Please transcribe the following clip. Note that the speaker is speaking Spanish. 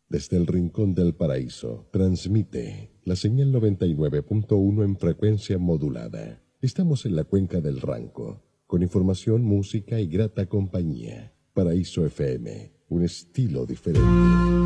Desde el rincón del paraíso, transmite la señal 99.1 en frecuencia modulada. Estamos en la cuenca del Ranco, con información, música y grata compañía. Paraíso FM, un estilo diferente.